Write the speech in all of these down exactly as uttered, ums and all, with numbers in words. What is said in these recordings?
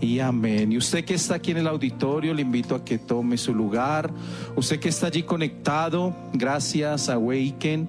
y amén. Y usted que está aquí en el auditorio, le invito a que tome su lugar. Usted que está allí conectado, gracias a Awaken.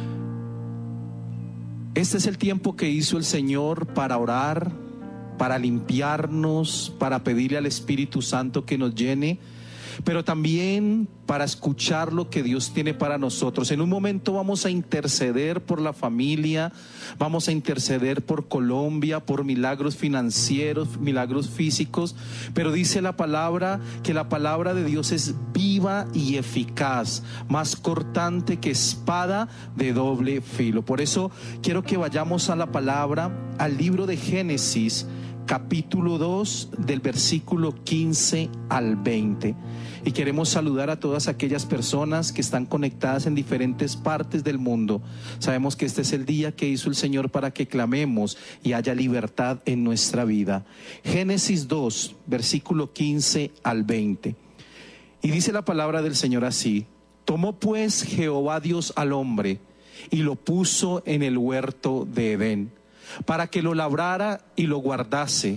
Este es el tiempo que hizo el Señor para orar, para limpiarnos, para pedirle al Espíritu Santo que nos llene, pero también para escuchar lo que Dios tiene para nosotros. En un momento vamos a interceder por la familia, vamos a interceder por Colombia, por milagros financieros, milagros físicos, pero dice la palabra que la palabra de Dios es viva y eficaz, más cortante que espada de doble filo. Por eso quiero que vayamos a la palabra, al libro de Génesis, capítulo dos, del versículo quince al veinte. Y queremos saludar a todas aquellas personas que están conectadas en diferentes partes del mundo. Sabemos que este es el día que hizo el Señor para que clamemos y haya libertad en nuestra vida. Génesis dos, versículo quince al veinte. Y dice la palabra del Señor así: tomó pues Jehová Dios al hombre y lo puso en el huerto de Edén, para que lo labrara y lo guardase.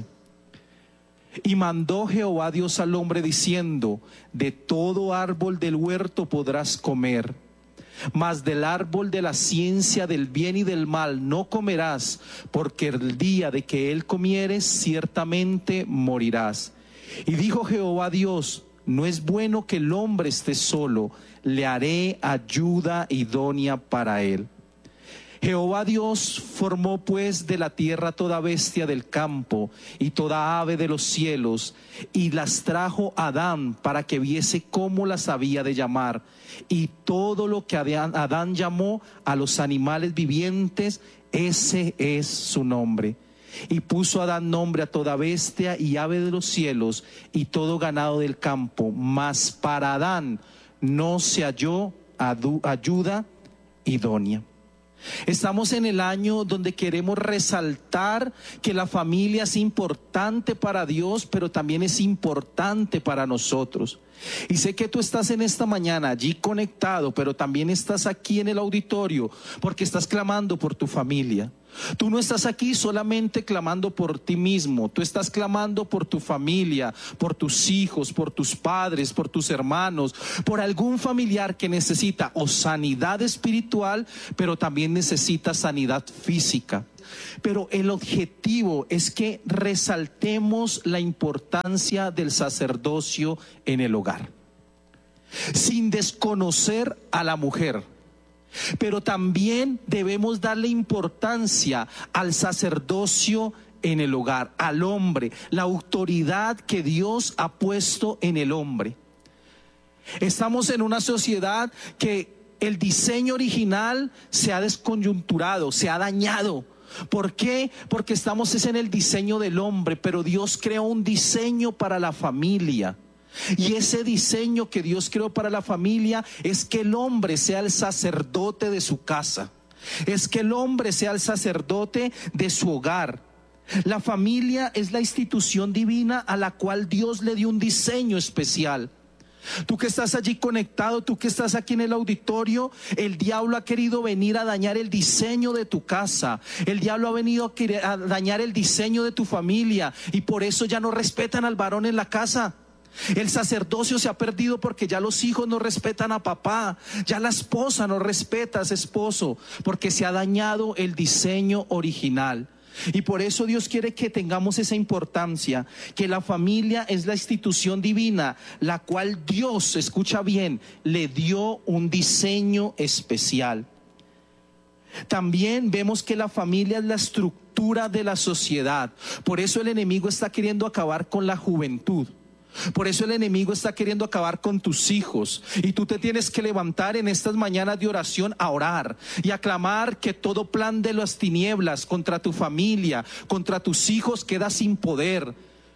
Y mandó Jehová Dios al hombre diciendo: de todo árbol del huerto podrás comer, mas del árbol de la ciencia del bien y del mal no comerás, porque el día de que él comieres ciertamente morirás. Y dijo Jehová Dios: no es bueno que el hombre esté solo, le haré ayuda idónea para él. Jehová Dios formó pues de la tierra toda bestia del campo y toda ave de los cielos, y las trajo a Adán para que viese cómo las había de llamar. Y todo lo que Adán, Adán llamó a los animales vivientes, ese es su nombre. Y puso Adán nombre a toda bestia y ave de los cielos y todo ganado del campo. Mas para Adán no se halló ayuda idónea. Estamos en el año donde queremos resaltar que la familia es importante para Dios, pero también es importante para nosotros. Y sé que tú estás en esta mañana allí conectado, pero también estás aquí en el auditorio porque estás clamando por tu familia. Tú no estás aquí solamente clamando por ti mismo, tú estás clamando por tu familia, por tus hijos, por tus padres, por tus hermanos, por algún familiar que necesita o sanidad espiritual, pero también necesita sanidad física. Pero el objetivo es que resaltemos la importancia del sacerdocio en el hogar, sin desconocer a la mujer. Pero también debemos darle importancia al sacerdocio en el hogar, al hombre, la autoridad que Dios ha puesto en el hombre. Estamos en una sociedad que el diseño original se ha descoyunturado, se ha dañado. ¿Por qué? Porque estamos es en el diseño del hombre, pero Dios creó un diseño para la familia. Y ese diseño que Dios creó para la familia es que el hombre sea el sacerdote de su casa, es que el hombre sea el sacerdote de su hogar. La familia es la institución divina a la cual Dios le dio un diseño especial. Tú que estás allí conectado, tú que estás aquí en el auditorio, el diablo ha querido venir a dañar el diseño de tu casa, el diablo ha venido a, querer, a dañar el diseño de tu familia, y por eso ya no respetan al varón en la casa. El sacerdocio se ha perdido porque ya los hijos no respetan a papá, ya la esposa no respeta a su esposo, porque se ha dañado el diseño original. Y por eso Dios quiere que tengamos esa importancia, que la familia es la institución divina, la cual Dios, escucha bien, le dio un diseño especial. También vemos que la familia es la estructura de la sociedad. Por eso el enemigo está queriendo acabar con la juventud. Por eso el enemigo está queriendo acabar con tus hijos, y tú te tienes que levantar en estas mañanas de oración a orar y a clamar que todo plan de las tinieblas contra tu familia, contra tus hijos queda sin poder,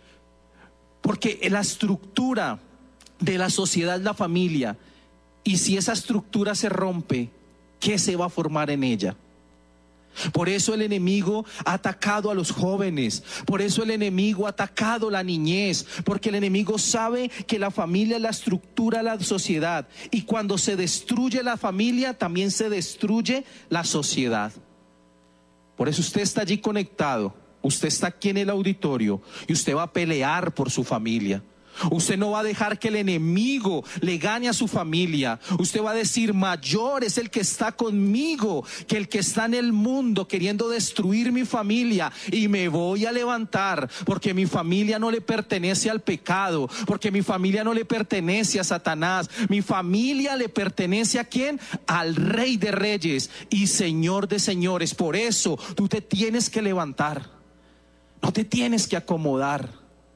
porque la estructura de la sociedad es la familia, y si esa estructura se rompe, ¿qué se va a formar en ella? Por eso el enemigo ha atacado a los jóvenes, por eso el enemigo ha atacado la niñez, porque el enemigo sabe que la familia es la estructura de la sociedad, y cuando se destruye la familia también se destruye la sociedad. Por eso usted está allí conectado, usted está aquí en el auditorio y usted va a pelear por su familia. Usted no va a dejar que el enemigo le gane a su familia. Usted va a decir: mayor es el que está conmigo que el que está en el mundo queriendo destruir mi familia. Y me voy a levantar, porque mi familia no le pertenece al pecado, porque mi familia no le pertenece a Satanás. Mi familia le pertenece ¿a quién? Al Rey de Reyes y Señor de Señores. Por eso tú te tienes que levantar, no te tienes que acomodar.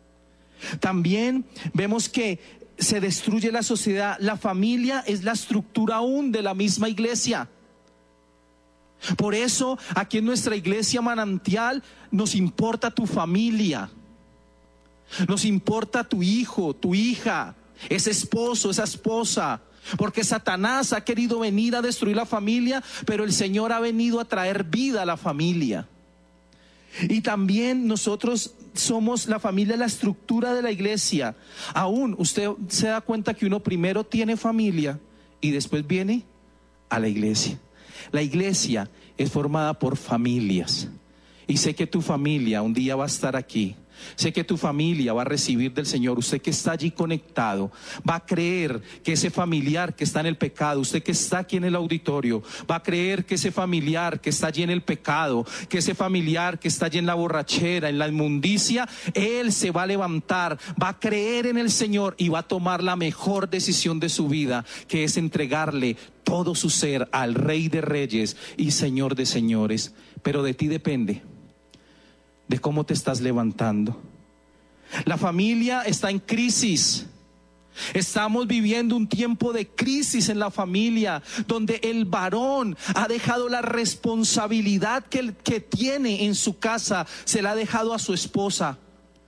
También vemos que se destruye la sociedad. La familia es la estructura aún de la misma iglesia. Por eso aquí en nuestra iglesia Manantial nos importa tu familia, nos importa tu hijo, tu hija, ese esposo, esa esposa. Porque Satanás ha querido venir a destruir la familia, pero el Señor ha venido a traer vida a la familia. Y también nosotros somos la familia, la estructura de la iglesia. Aún usted se da cuenta que uno primero tiene familia y después viene a la iglesia. La iglesia es formada por familias. Y sé que tu familia un día va a estar aquí. Sé que tu familia va a recibir del Señor. Usted que está allí conectado va a creer que ese familiar que está en el pecado, usted que está aquí en el auditorio, va a creer que ese familiar que está allí en el pecado, que ese familiar que está allí en la borrachera, en la inmundicia, él se va a levantar, va a creer en el Señor y va a tomar la mejor decisión de su vida, que es entregarle todo su ser al Rey de Reyes y Señor de Señores. Pero de ti depende de cómo te estás levantando. La familia está en crisis. Estamos viviendo un tiempo de crisis en la familia, donde el varón ha dejado la responsabilidad que, que tiene en su casa, se la ha dejado a su esposa.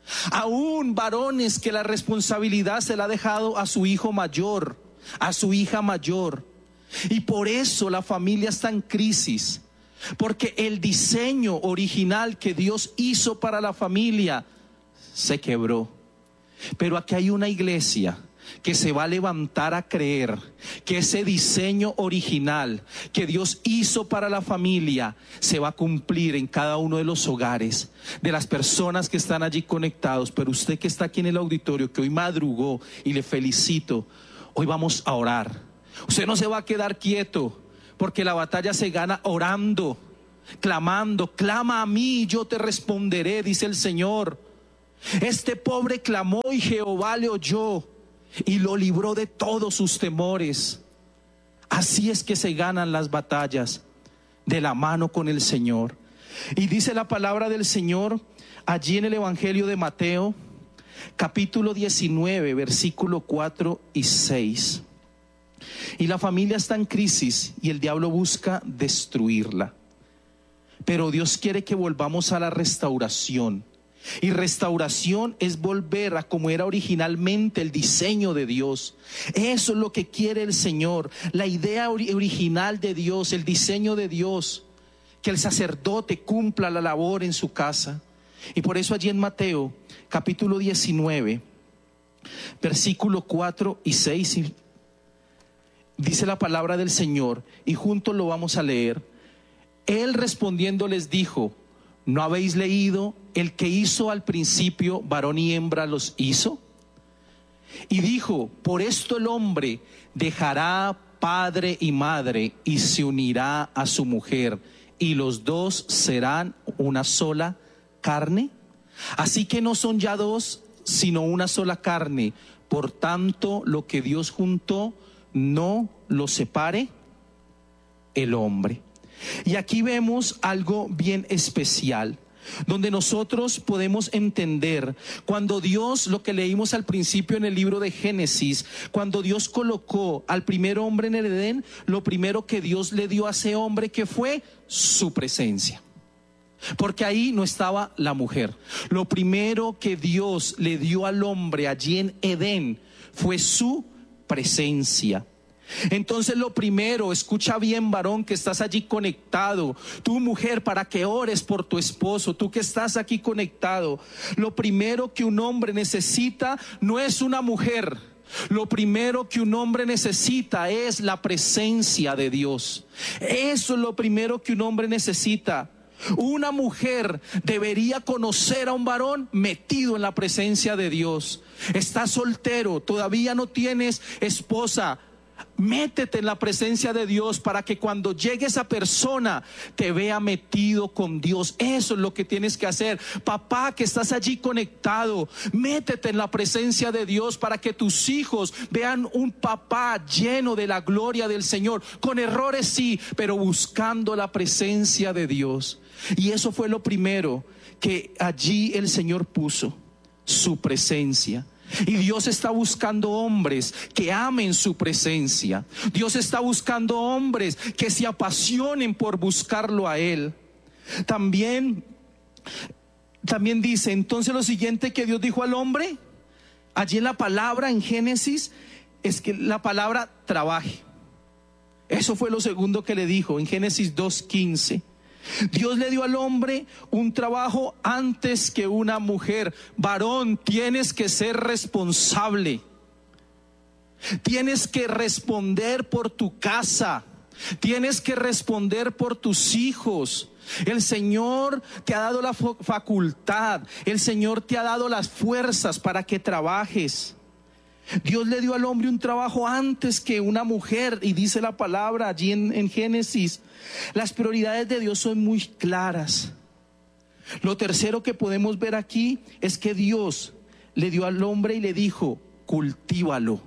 Aún varones que la responsabilidad se la ha dejado a su hijo mayor, a su hija mayor. Y por eso la familia está en crisis. Porque el diseño original que Dios hizo para la familia se quebró. Pero aquí hay una iglesia que se va a levantar a creer que ese diseño original que Dios hizo para la familia se va a cumplir en cada uno de los hogares de las personas que están allí conectados. Pero usted que está aquí en el auditorio, que hoy madrugó, y le felicito, hoy vamos a orar. Usted no se va a quedar quieto, porque la batalla se gana orando, clamando. Clama a mí y yo te responderé, dice el Señor. Este pobre clamó y Jehová le oyó y lo libró de todos sus temores. Así es que se ganan las batallas, de la mano con el Señor. Y dice la palabra del Señor allí en el Evangelio de Mateo, capítulo diecinueve, versículo cuatro y seis. Y la familia está en crisis y el diablo busca destruirla. Pero Dios quiere que volvamos a la restauración. Y restauración es volver a como era originalmente el diseño de Dios. Eso es lo que quiere el Señor. La idea ori- original de Dios, el diseño de Dios. Que el sacerdote cumpla la labor en su casa. Y por eso allí en Mateo, capítulo diecinueve, versículo cuatro y seis, dice la palabra del Señor, y juntos lo vamos a leer. Él respondiendo les dijo: ¿no habéis leído? El que hizo al principio varón y hembra los hizo. Y dijo: por esto el hombre dejará padre y madre y se unirá a su mujer, y los dos serán una sola carne. Así que no son ya dos, sino una sola carne. Por tanto, lo que Dios juntó, no lo separe el hombre. Y aquí vemos algo bien especial, donde nosotros podemos entender cuando Dios, lo que leímos al principio en el libro de Génesis, cuando Dios colocó al primer hombre en el Edén, lo primero que Dios le dio a ese hombre, que fue su presencia. Porque ahí no estaba la mujer. Lo primero que Dios le dio al hombre allí en Edén fue su presencia. Entonces lo primero, escucha bien, varón que estás allí conectado, tú mujer, para que ores por tu esposo, tú que estás aquí conectado, lo primero que un hombre necesita no es una mujer. Lo primero que un hombre necesita es la presencia de Dios. Eso es lo primero que un hombre necesita. Una mujer debería conocer a un varón metido en la presencia de Dios. Estás soltero, todavía no tienes esposa. Métete en la presencia de Dios para que cuando llegue esa persona te vea metido con Dios. Eso es lo que tienes que hacer. Papá, que estás allí conectado, métete en la presencia de Dios para que tus hijos vean un papá lleno de la gloria del Señor. Con errores sí, pero buscando la presencia de Dios. Y eso fue lo primero que allí el Señor puso, su presencia. Y Dios está buscando hombres que amen su presencia. Dios está buscando hombres que se apasionen por buscarlo a Él. También, también dice, entonces lo siguiente que Dios dijo al hombre, allí en la palabra en Génesis, es que la palabra trabaje. Eso fue lo segundo que le dijo en Génesis dos quince. Dios le dio al hombre un trabajo antes que una mujer. Varón, tienes que ser responsable. Tienes que responder por tu casa. Tienes que responder por tus hijos. El Señor te ha dado la facultad. El Señor te ha dado las fuerzas para que trabajes. Dios le dio al hombre un trabajo antes que una mujer, y dice la palabra allí en, en Génesis. Las prioridades de Dios son muy claras. Lo tercero que podemos ver aquí es que Dios le dio al hombre y le dijo, cultívalo,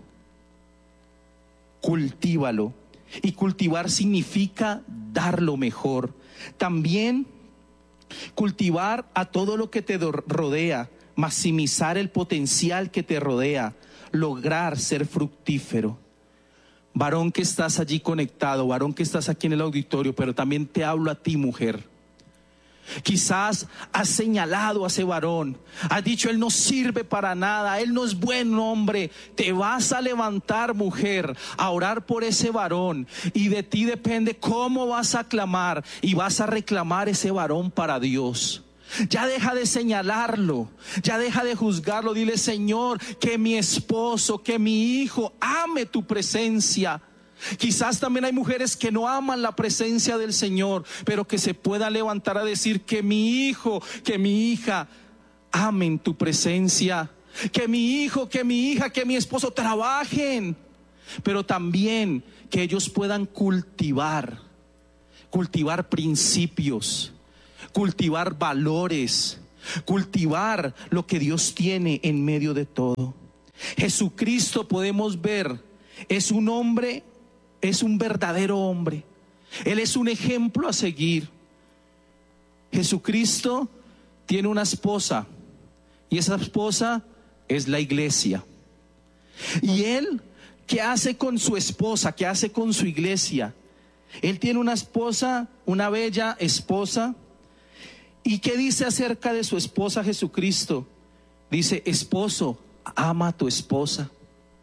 cultívalo. Y cultivar significa dar lo mejor. También cultivar a todo lo que te rodea, maximizar el potencial que te rodea, lograr ser fructífero. Varón que estás allí conectado, varón que estás aquí en el auditorio, pero también te hablo a ti, mujer. Quizás has señalado a ese varón, has dicho, él no sirve para nada, él no es buen hombre. Te vas a levantar, mujer, a orar por ese varón, y de ti depende cómo vas a clamar, y vas a reclamar ese varón para Dios. Ya deja de señalarlo, ya deja de juzgarlo. Dile, Señor, que mi esposo, que mi hijo ame tu presencia. Quizás también hay mujeres que no aman la presencia del Señor, pero que se puedan levantar a decir, que mi hijo, que mi hija amen tu presencia. Que mi hijo, que mi hija, que mi esposo trabajen, pero también que ellos puedan cultivar, cultivar principios, cultivar valores, cultivar lo que Dios tiene en medio de todo. Jesucristo, podemos ver, es un hombre, es un verdadero hombre. Él es un ejemplo a seguir. Jesucristo tiene una esposa, y esa esposa es la iglesia. Y Él, ¿qué hace con su esposa? ¿Qué hace con su iglesia? Él tiene una esposa, una bella esposa. ¿Y qué dice acerca de su esposa Jesucristo? Dice, esposo, ama a tu esposa.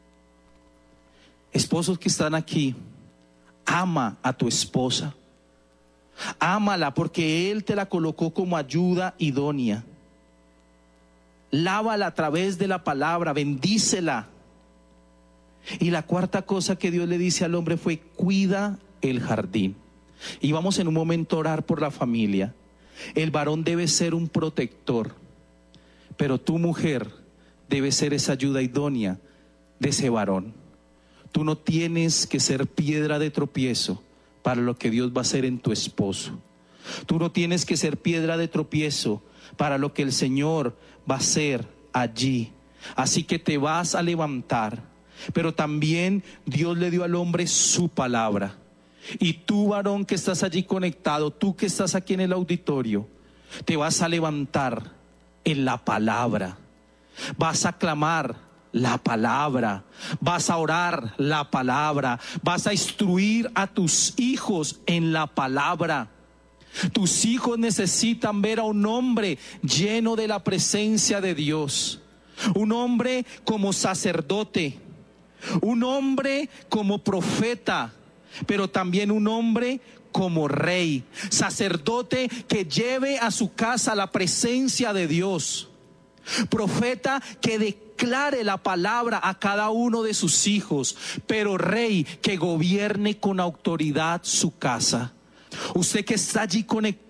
Esposos que están aquí, ama a tu esposa. Ámala porque Él te la colocó como ayuda idónea. Lávala a través de la palabra, bendícela. Y la cuarta cosa que Dios le dice al hombre fue, cuida el jardín. Y vamos en un momento a orar por la familia. El varón debe ser un protector, pero tu mujer debe ser esa ayuda idónea de ese varón. Tú no tienes que ser piedra de tropiezo para lo que Dios va a hacer en tu esposo. Tú no tienes que ser piedra de tropiezo para lo que el Señor va a hacer allí. Así que te vas a levantar, pero también Dios le dio al hombre su palabra. Y tú, varón que estás allí conectado, tú que estás aquí en el auditorio, te vas a levantar en la palabra. Vas a clamar la palabra, vas a orar la palabra, vas a instruir a tus hijos en la palabra. Tus hijos necesitan ver a un hombre lleno de la presencia de Dios, un hombre como sacerdote, un hombre como profeta, pero también un hombre como rey, sacerdote que lleve a su casa la presencia de Dios, profeta que declare la palabra a cada uno de sus hijos, pero rey que gobierne con autoridad su casa. Usted que está allí conectado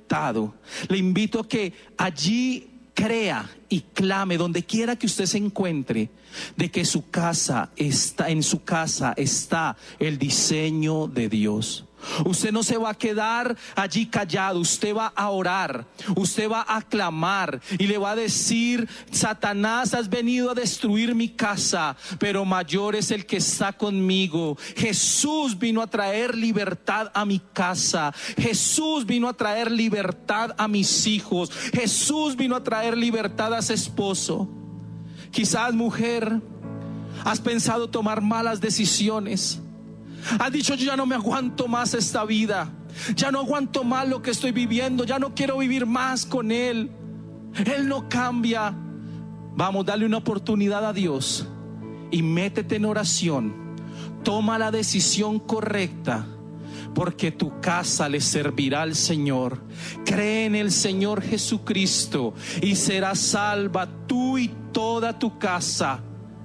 conectado, le invito a que allí crea y clame donde quiera que usted se encuentre, de que su casa está, en su casa está el diseño de Dios. Usted no se va a quedar allí callado, usted va a orar, usted va a clamar y le va a decir: Satanás, has venido a destruir mi casa, pero mayor es el que está conmigo. Jesús vino a traer libertad a mi casa, Jesús vino a traer libertad a mis hijos, Jesús vino a traer libertad a su esposo. Quizás, mujer, has pensado tomar malas decisiones. Has dicho: yo ya no me aguanto más esta vida, ya no aguanto más lo que estoy viviendo, ya no quiero vivir más con Él, Él no cambia. Vamos, dale una oportunidad a Dios y métete en oración. Toma la decisión correcta, porque tu casa le servirá al Señor. Cree en el Señor Jesucristo y serás salva tú y toda tu casa.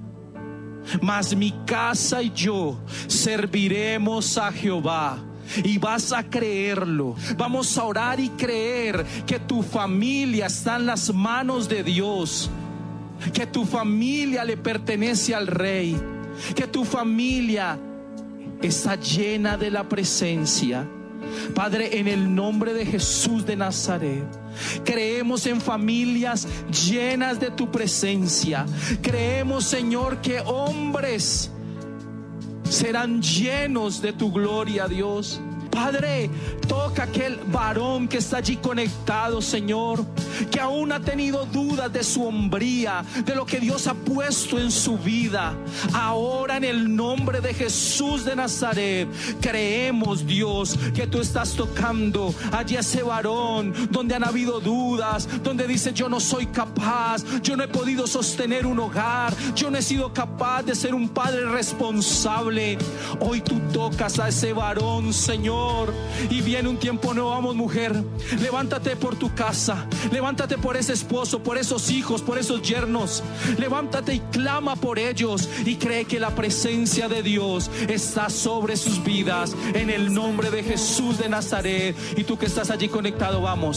Mas mi casa y yo serviremos a Jehová. Y vas a creerlo. Vamos a orar y creer que tu familia está en las manos de Dios, que tu familia le pertenece al Rey, que tu familia está llena de la presencia. Padre, en el nombre de Jesús de Nazaret, creemos en familias llenas de tu presencia. Creemos, Señor, que hombres serán llenos de tu gloria, Dios. Padre, toca a aquel varón que está allí conectado, Señor, que aún ha tenido dudas de su hombría, de lo que Dios ha puesto en su vida. Ahora, en el nombre de Jesús de Nazaret, creemos, Dios, que tú estás tocando allí a ese varón donde han habido dudas, donde dice: yo no soy capaz, yo no he podido sostener un hogar, yo no he sido capaz de ser un padre responsable. Hoy tú tocas a ese varón, Señor, y viene un tiempo nuevo. Vamos, mujer, levántate por tu casa, levántate por ese esposo, por esos hijos, por esos yernos. Levántate y clama por ellos y cree que la presencia de Dios está sobre sus vidas, en el nombre de Jesús de Nazaret. Y tú que estás allí conectado, vamos.